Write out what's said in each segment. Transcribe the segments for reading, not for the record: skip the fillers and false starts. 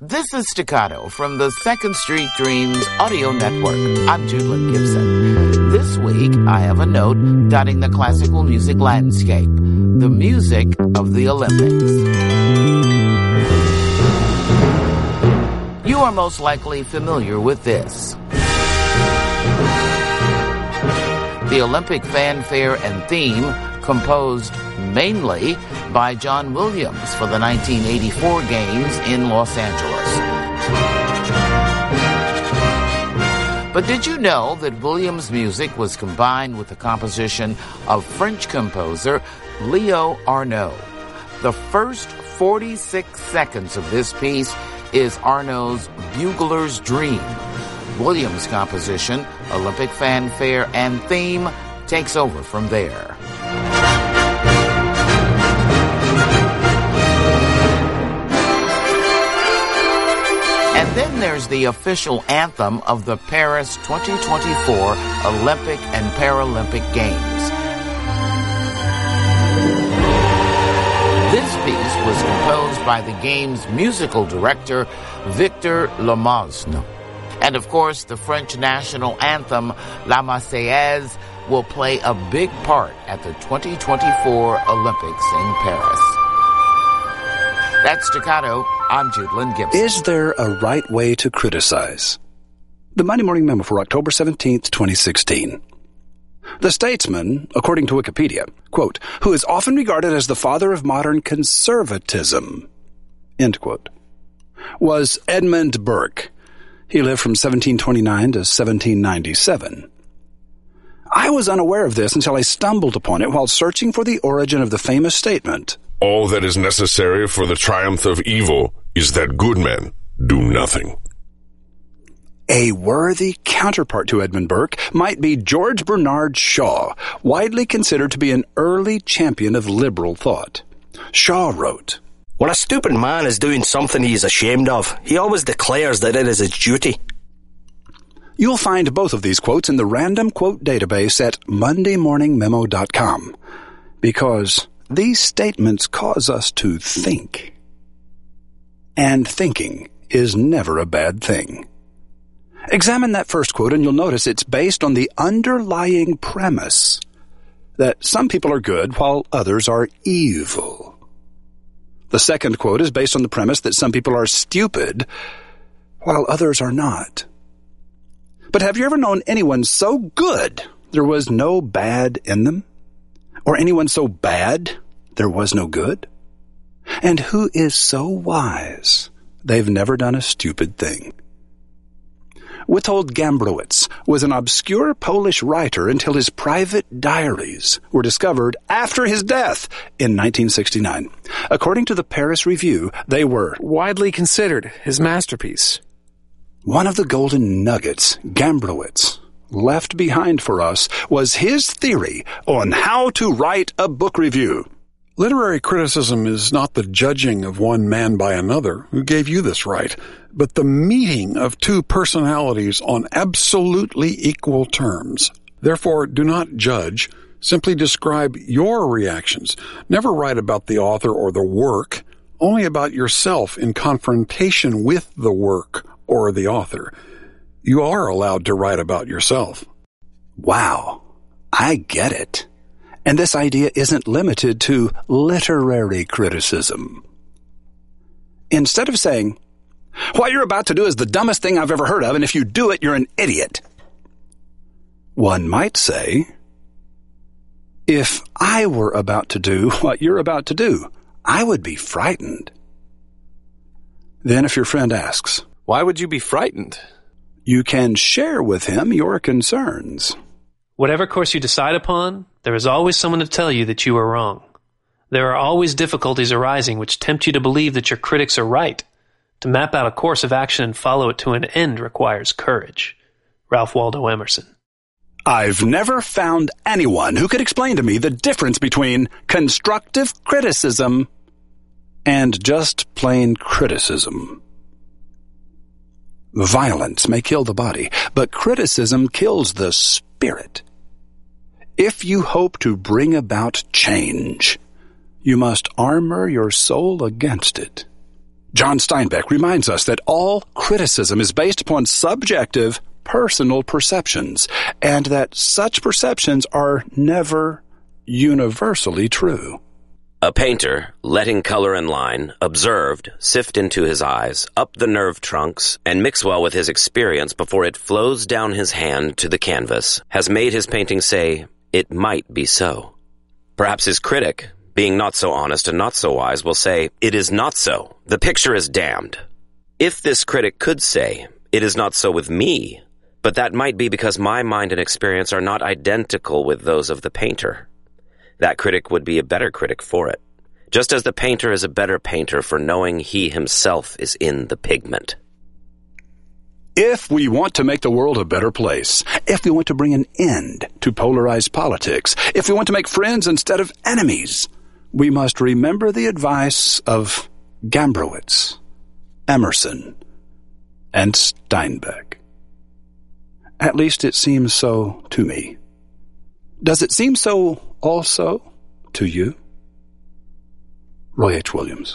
This is Staccato from the Second Street Dreams Audio Network. I'm Jude Gibson. This week, I have a note dotting the classical music landscape, the music of the Olympics. You are most likely familiar with this. The Olympic fanfare and theme, composed mainly by John Williams for the 1984 Games in Los Angeles. But did you know that Williams' music was combined with the composition of French composer Leo Arnaud? The first 46 seconds of this piece is Arnaud's Bugler's Dream. Williams' composition, Olympic fanfare and theme, takes over from there. And then there's the official anthem of the Paris 2024 Olympic and Paralympic Games. This piece was composed by the game's musical director, Victor Lemosne. And of course, the French national anthem, La Marseillaise, will play a big part at the 2024 Olympics in Paris. That's Staccato. I'm Jude Gibson. Is there a right way to criticize? The Monday Morning Memo for October 17th, 2016. The statesman, according to Wikipedia, quote, who is often regarded as the father of modern conservatism, end quote, was Edmund Burke. He lived from 1729 to 1797. I was unaware of this until I stumbled upon it while searching for the origin of the famous statement, all that is necessary for the triumph of evil is that good men do nothing. A worthy counterpart to Edmund Burke might be George Bernard Shaw, widely considered to be an early champion of liberal thought. Shaw wrote, when a stupid man is doing something he is ashamed of, he always declares that it is his duty. You'll find both of these quotes in the random quote database at mondaymorningmemo.com, because these statements cause us to think. And thinking is never a bad thing. Examine that first quote and you'll notice it's based on the underlying premise that some people are good while others are evil. The second quote is based on the premise that some people are stupid while others are not. But have you ever known anyone so good there was no bad in them? Or anyone so bad there was no good? And who is so wise they've never done a stupid thing? Witold Gombrowicz was an obscure Polish writer until his private diaries were discovered after his death in 1969. According to the Paris Review, they were widely considered his masterpiece. One of the golden nuggets Gombrowicz left behind for us was his theory on how to write a book review. Literary criticism is not the judging of one man by another, who gave you this right, but the meeting of two personalities on absolutely equal terms. Therefore, do not judge, simply describe your reactions. Never write about the author or the work, only about yourself in confrontation with the work or the author. You are allowed to write about yourself. Wow, I get it. And this idea isn't limited to literary criticism. Instead of saying, what you're about to do is the dumbest thing I've ever heard of, and if you do it, you're an idiot, one might say, if I were about to do what you're about to do, I would be frightened. Then if your friend asks, why would you be frightened? You can share with him your concerns. Whatever course you decide upon, there is always someone to tell you that you are wrong. There are always difficulties arising which tempt you to believe that your critics are right. To map out a course of action and follow it to an end requires courage. Ralph Waldo Emerson. I've never found anyone who could explain to me the difference between constructive criticism and just plain criticism. Violence may kill the body, but criticism kills the spirit. If you hope to bring about change, you must armor your soul against it. John Steinbeck reminds us that all criticism is based upon subjective, personal perceptions, and that such perceptions are never universally true. A painter, letting color and line, observed, sift into his eyes, up the nerve trunks, and mix well with his experience before it flows down his hand to the canvas, has made his painting say, it might be so. Perhaps his critic, being not so honest and not so wise, will say, it is not so. The picture is damned. If this critic could say, it is not so with me, but that might be because my mind and experience are not identical with those of the painter. That critic would be a better critic for it, just as the painter is a better painter for knowing he himself is in the pigment. If we want to make the world a better place, if we want to bring an end to polarized politics, if we want to make friends instead of enemies, we must remember the advice of Gombrowicz, Emerson, and Steinbeck. At least it seems so to me. Does it seem so also to you? Roy H. Williams.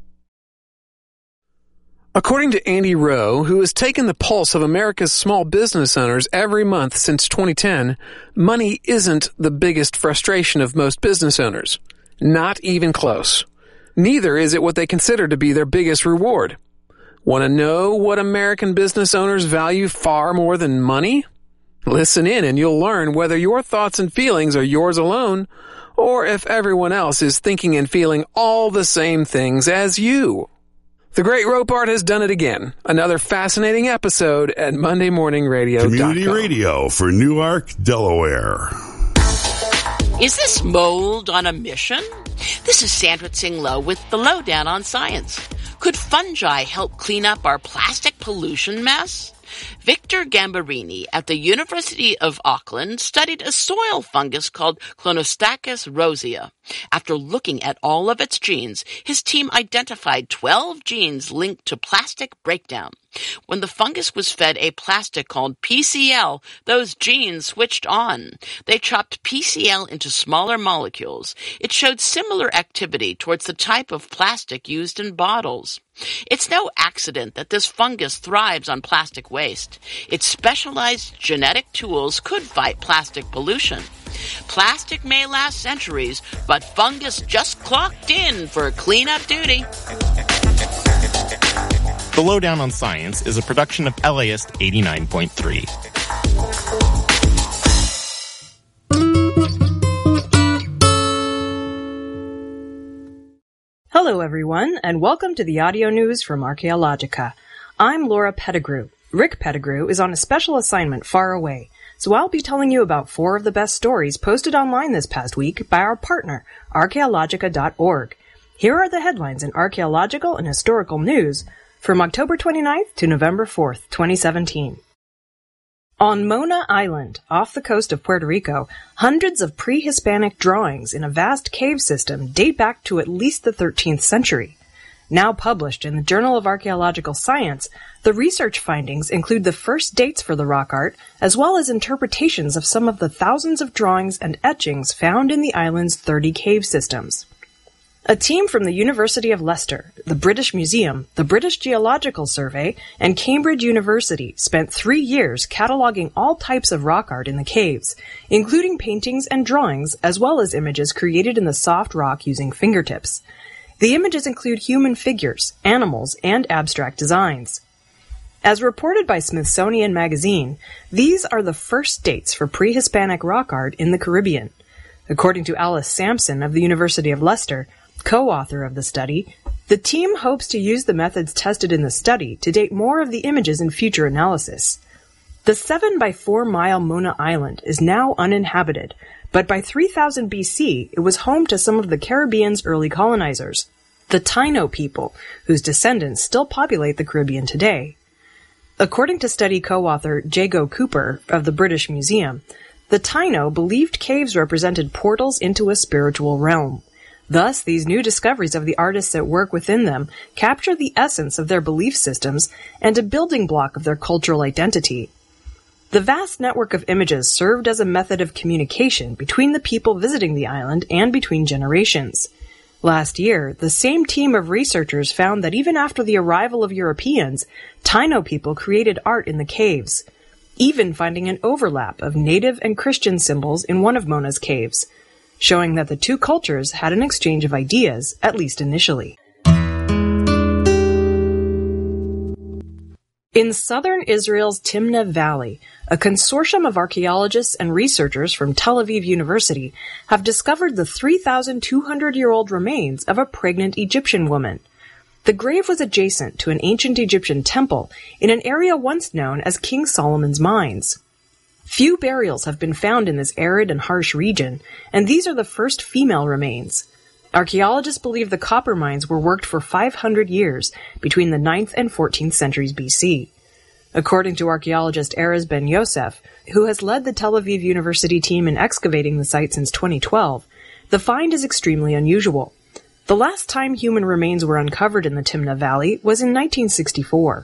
According to Andy Rowe, who has taken the pulse of America's small business owners every month since 2010, money isn't the biggest frustration of most business owners. Not even close. Neither is it what they consider to be their biggest reward. Want to know what American business owners value far more than money? Listen in and you'll learn whether your thoughts and feelings are yours alone, or if everyone else is thinking and feeling all the same things as you. The Great Rope Art has done it again. Another fascinating episode at MondayMorningRadio.com. Community radio for Newark, Delaware. Is this mold on a mission? This is Sandra Tsing Loh with the Lowdown on Science. Could fungi help clean up our plastic pollution mess? Victor Gambarini at the University of Auckland studied a soil fungus called Clonostochus rosea. After looking at all of its genes, his team identified 12 genes linked to plastic breakdown. When the fungus was fed a plastic called PCl, those genes switched on. They chopped PCl into smaller molecules. It showed similar activity towards the type of plastic used in bottles. It's no accident that this fungus thrives on plastic waste. Its specialized genetic tools could fight plastic pollution. Plastic may last centuries, but fungus just clocked in for cleanup duty. The Lowdown on Science is a production of LAist 89.3. Hello, everyone, and welcome to the audio news from Archaeologica. I'm Laura Pettigrew. Rick Pettigrew is on a special assignment far away, so I'll be telling you about 4 of the best stories posted online this past week by our partner, Archaeologica.org. Here are the headlines in archaeological and historical news from October 29th to November 4th, 2017. On Mona Island, off the coast of Puerto Rico, hundreds of pre-Hispanic drawings in a vast cave system date back to at least the 13th century. Now published in the Journal of Archaeological Science, the research findings include the first dates for the rock art, as well as interpretations of some of the thousands of drawings and etchings found in the island's 30 cave systems. A team from the University of Leicester, the British Museum, the British Geological Survey, and Cambridge University spent 3 years cataloging all types of rock art in the caves, including paintings and drawings, as well as images created in the soft rock using fingertips. The images include human figures, animals, and abstract designs. As reported by Smithsonian Magazine, these are the first dates for pre-Hispanic rock art in the Caribbean. According to Alice Sampson of the University of Leicester, co-author of the study, the team hopes to use the methods tested in the study to date more of the images in future analysis. The 7 by 4 mile Mona Island is now uninhabited, but by 3000 BC it was home to some of the Caribbean's early colonizers, the Taino people, whose descendants still populate the Caribbean today. According to study co-author Jago Cooper of the British Museum, the Taino believed caves represented portals into a spiritual realm. Thus, these new discoveries of the artists at work within them capture the essence of their belief systems and a building block of their cultural identity. The vast network of images served as a method of communication between the people visiting the island and between generations. Last year, the same team of researchers found that even after the arrival of Europeans, Taino people created art in the caves, even finding an overlap of native and Christian symbols in one of Mona's caves, showing that the two cultures had an exchange of ideas, at least initially. In southern Israel's Timna Valley, a consortium of archaeologists and researchers from Tel Aviv University have discovered the 3,200-year-old remains of a pregnant Egyptian woman. The grave was adjacent to an ancient Egyptian temple in an area once known as King Solomon's Mines. Few burials have been found in this arid and harsh region, and these are the first female remains. Archaeologists believe the copper mines were worked for 500 years between the 9th and 14th centuries BC. According to archaeologist Erez Ben Yosef, who has led the Tel Aviv University team in excavating the site since 2012, the find is extremely unusual. The last time human remains were uncovered in the Timna Valley was in 1964.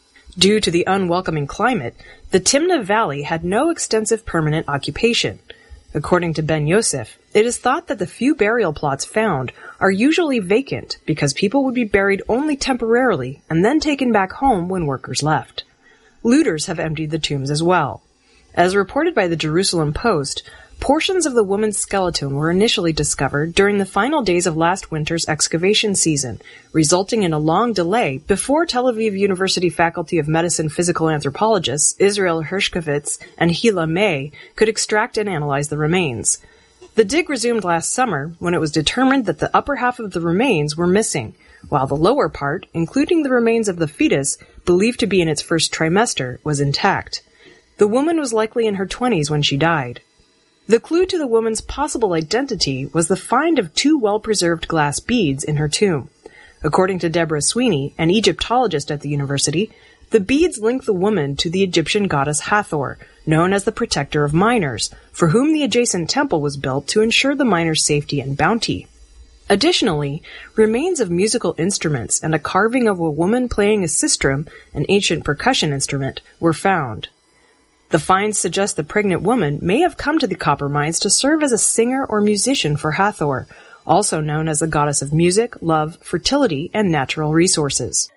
Due to the unwelcoming climate, the Timna Valley had no extensive permanent occupation. According to Ben Yosef, it is thought that the few burial plots found are usually vacant because people would be buried only temporarily and then taken back home when workers left. Looters have emptied the tombs as well. As reported by the Jerusalem Post, portions of the woman's skeleton were initially discovered during the final days of last winter's excavation season, resulting in a long delay before Tel Aviv University Faculty of Medicine physical anthropologists Israel Hershkovitz and Hila May could extract and analyze the remains. The dig resumed last summer when it was determined that the upper half of the remains were missing, while the lower part, including the remains of the fetus, believed to be in its first trimester, was intact. The woman was likely in her 20s when she died. The clue to the woman's possible identity was the find of 2 well-preserved glass beads in her tomb. According to Deborah Sweeney, an Egyptologist at the university, the beads link the woman to the Egyptian goddess Hathor, known as the protector of miners, for whom the adjacent temple was built to ensure the miners' safety and bounty. Additionally, remains of musical instruments and a carving of a woman playing a sistrum, an ancient percussion instrument, were found. The finds suggest the pregnant woman may have come to the copper mines to serve as a singer or musician for Hathor, also known as the goddess of music, love, fertility, and natural resources.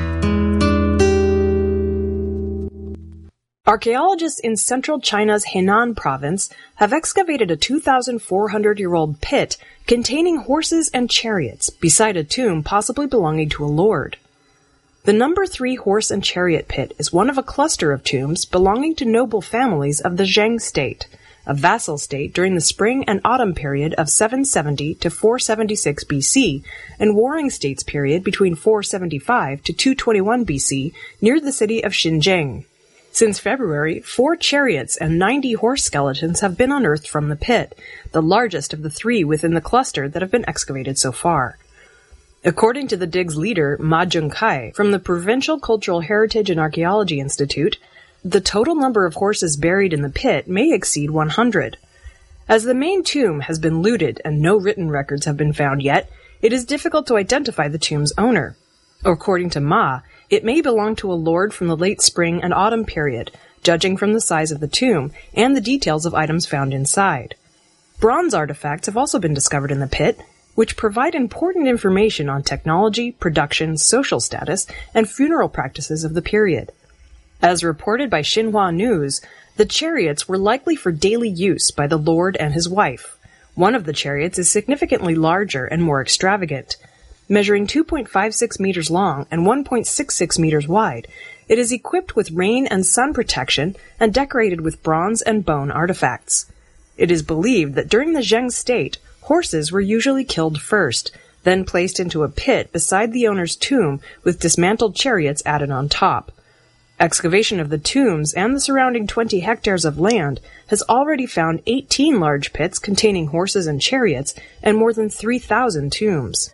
Archaeologists in central China's Henan province have excavated a 2,400-year-old pit containing horses and chariots beside a tomb possibly belonging to a lord. The number 3 horse and chariot pit is one of a cluster of tombs belonging to noble families of the Zheng state, a vassal state during the spring and autumn period of 770 to 476 BC, and warring states period between 475 to 221 BC near the city of Xinjiang. Since February, 4 chariots and 90 horse skeletons have been unearthed from the pit, the largest of the 3 within the cluster that have been excavated so far. According to the dig's leader, Ma Junkai, from the Provincial Cultural Heritage and Archaeology Institute, the total number of horses buried in the pit may exceed 100. As the main tomb has been looted and no written records have been found yet, it is difficult to identify the tomb's owner. According to Ma, it may belong to a lord from the late spring and autumn period, judging from the size of the tomb and the details of items found inside. Bronze artifacts have also been discovered in the pit, which provide important information on technology, production, social status, and funeral practices of the period. As reported by Xinhua News, the chariots were likely for daily use by the lord and his wife. One of the chariots is significantly larger and more extravagant. Measuring 2.56 meters long and 1.66 meters wide, it is equipped with rain and sun protection and decorated with bronze and bone artifacts. It is believed that during the Zheng state, horses were usually killed first, then placed into a pit beside the owner's tomb with dismantled chariots added on top. Excavation of the tombs and the surrounding 20 hectares of land has already found 18 large pits containing horses and chariots and more than 3,000 tombs.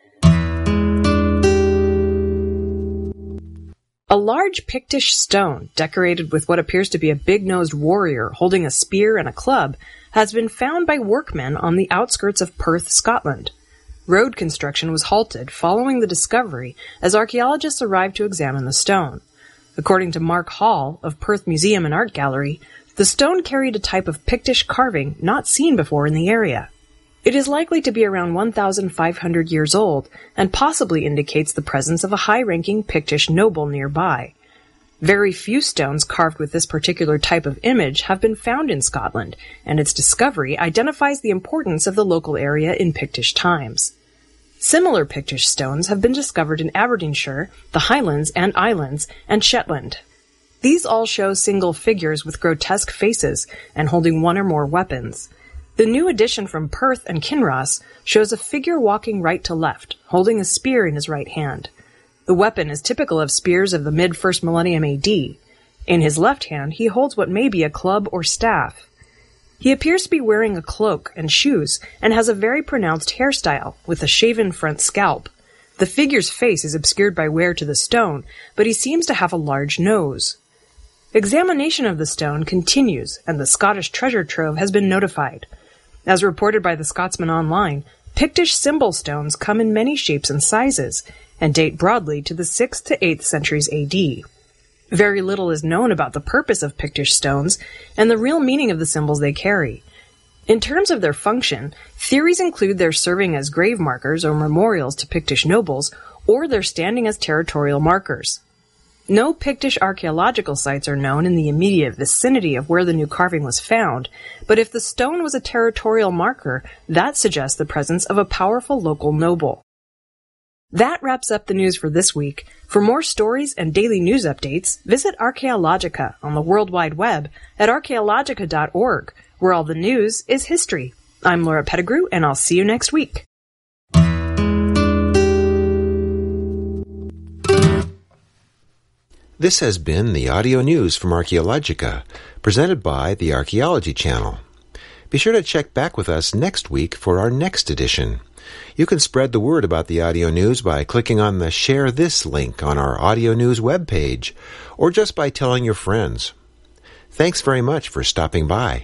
A large Pictish stone, decorated with what appears to be a big-nosed warrior holding a spear and a club, has been found by workmen on the outskirts of Perth, Scotland. Road construction was halted following the discovery as archaeologists arrived to examine the stone. According to Mark Hall of Perth Museum and Art Gallery, the stone carried a type of Pictish carving not seen before in the area. It is likely to be around 1,500 years old and possibly indicates the presence of a high-ranking Pictish noble nearby. Very few stones carved with this particular type of image have been found in Scotland, and its discovery identifies the importance of the local area in Pictish times. Similar Pictish stones have been discovered in Aberdeenshire, the Highlands and Islands, and Shetland. These all show single figures with grotesque faces and holding one or more weapons. The new addition from Perth and Kinross shows a figure walking right to left, holding a spear in his right hand. The weapon is typical of spears of the mid-1st millennium AD. In his left hand, he holds what may be a club or staff. He appears to be wearing a cloak and shoes and has a very pronounced hairstyle with a shaven front scalp. The figure's face is obscured by wear to the stone, but he seems to have a large nose. Examination of the stone continues, and the Scottish treasure trove has been notified. As reported by the Scotsman Online, Pictish symbol stones come in many shapes and sizes, and date broadly to the 6th to 8th centuries AD. Very little is known about the purpose of Pictish stones and the real meaning of the symbols they carry. In terms of their function, theories include their serving as grave markers or memorials to Pictish nobles, or their standing as territorial markers. No Pictish archaeological sites are known in the immediate vicinity of where the new carving was found, but if the stone was a territorial marker, that suggests the presence of a powerful local noble. That wraps up the news for this week. For more stories and daily news updates, visit Archaeologica on the World Wide Web at archaeologica.org, where all the news is history. I'm Laura Pettigrew, and I'll see you next week. This has been the audio news from Archaeologica, presented by the Archaeology Channel. Be sure to check back with us next week for our next edition. You can spread the word about the audio news by clicking on the Share This link on our audio news webpage, or just by telling your friends. Thanks very much for stopping by.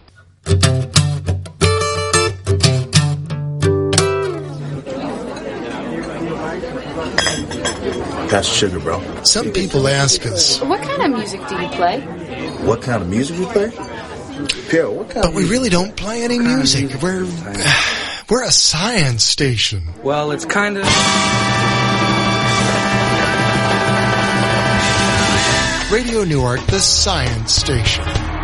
That's sugar, bro. Some people ask us, what kind of music do you play? What kind of music we play? Pierre, what kind But we really don't play any music. We're a science station. Well, it's kind of... Radio Newark, the science station.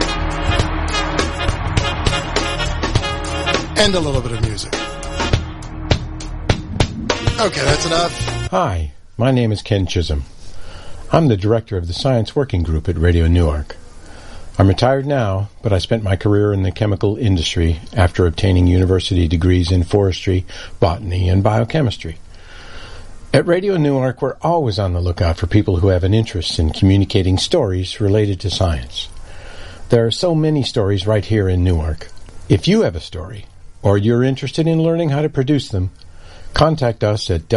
And a little bit of music. Okay, that's enough. Hi, my name is Ken Chisholm. I'm the director of the Science Working Group at Radio Newark. I'm retired now, but I spent my career in the chemical industry after obtaining university degrees in forestry, botany, and biochemistry. At Radio Newark, we're always on the lookout for people who have an interest in communicating stories related to science. There are so many stories right here in Newark. If you have a story, or you're interested in learning how to produce them, contact us at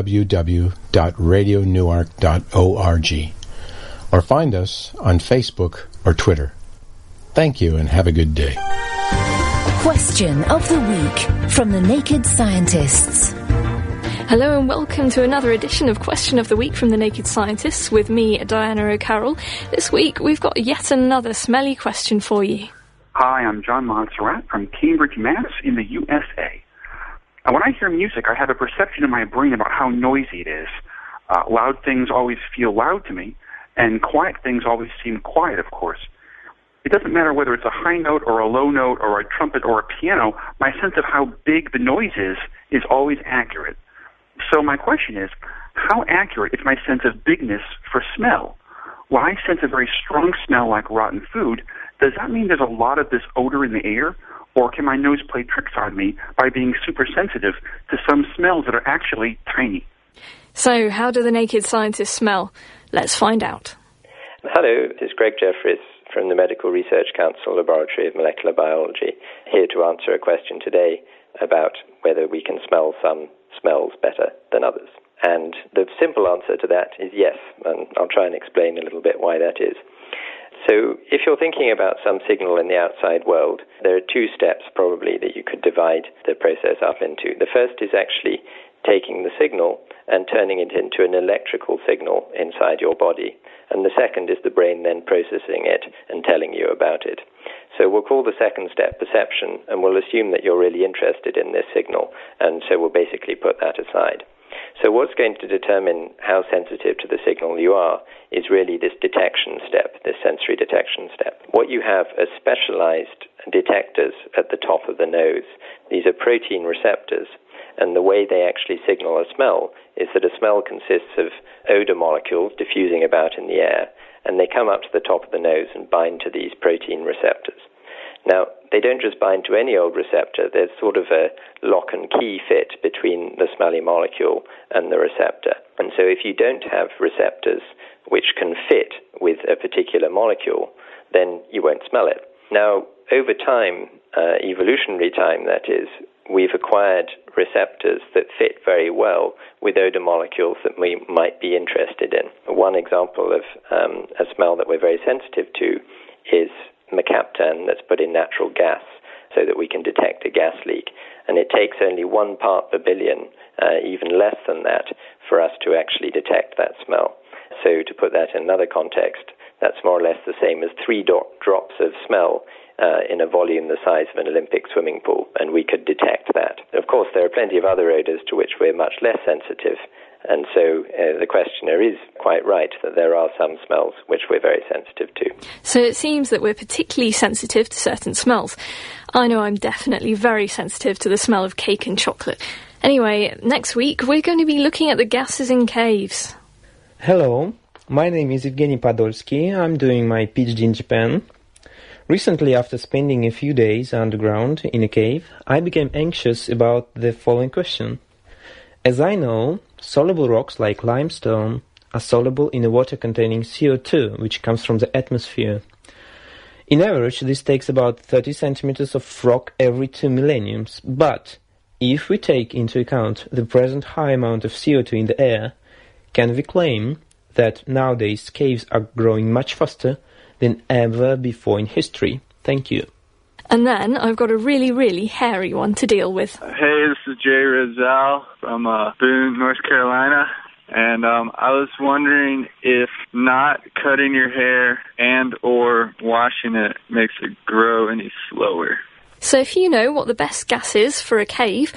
www.radionewark.org or find us on Facebook or Twitter. Thank you and have a good day. Question of the Week from the Naked Scientists. Hello and welcome to another edition of Question of the Week from the Naked Scientists with me, Diana O'Carroll. This week we've got yet another smelly question for you. Hi, I'm John Montserrat from Cambridge, Mass. in the USA. When I hear music, I have a perception in my brain about how noisy it is. Loud things always feel loud to me, and quiet things always seem quiet, of course. It doesn't matter whether it's a high note or a low note or a trumpet or a piano, my sense of how big the noise is always accurate. So my question is, how accurate is my sense of bigness for smell? When I sense a very strong smell like rotten food, does that mean there's a lot of this odor in the air? Or can my nose play tricks on me by being super sensitive to some smells that are actually tiny? So, how do the Naked Scientists smell? Let's find out. Hello, this is Greg Jeffries from the Medical Research Council Laboratory of Molecular Biology, here to answer a question today about whether we can smell some smells better than others. And the simple answer to that is yes, and I'll try and explain a little bit why that is. So if you're thinking about some signal in the outside world, there are two steps probably that you could divide the process up into. The first is actually taking the signal and turning it into an electrical signal inside your body. And the second is the brain then processing it and telling you about it. So we'll call the second step perception, and we'll assume that you're really interested in this signal, and so we'll basically put that aside. So what's going to determine how sensitive to the signal you are is really this detection step, this sensory detection step. What you have are specialized detectors at the top of the nose. These are protein receptors, and the way they actually signal a smell is that a smell consists of odor molecules diffusing about in the air, and they come up to the top of the nose and bind to these protein receptors. Now, they don't just bind to any old receptor. There's sort of a lock and key fit between the smelly molecule and the receptor. And so if you don't have receptors which can fit with a particular molecule, then you won't smell it. Now, over time, evolutionary time that is, we've acquired receptors that fit very well with odor molecules that we might be interested in. One example of a smell that we're very sensitive to is mercaptan that's put in natural gas so that we can detect a gas leak. And it takes only 1 part per billion, even less than that, for us to actually detect that smell. So to put that in another context, that's more or less the same as 3 drops of smell in a volume the size of an Olympic swimming pool, and we could detect that. Of course, there are plenty of other odors to which we're much less sensitive, and so the questioner is quite right that there are some smells which we're very sensitive to. So it seems that we're particularly sensitive to certain smells. I know I'm definitely very sensitive to the smell of cake and chocolate. Anyway, next week we're going to be looking at the gases in caves. Hello, my name is Evgeny Podolsky. I'm doing my PhD in Japan. Recently, after spending a few days underground in a cave, I became anxious about the following question. As I know, soluble rocks like limestone are soluble in a water containing CO2, which comes from the atmosphere. In average, this takes about 30 centimeters of rock every 2 millenniums. But if we take into account the present high amount of CO2 in the air, can we claim that nowadays caves are growing much faster than ever before in history? Thank you. And then I've got a really, really hairy one to deal with. Hey, this is Jay Rizal from Boone, North Carolina. And I was wondering if not cutting your hair and or washing it makes it grow any slower. So if you know what the best gas is for a cave,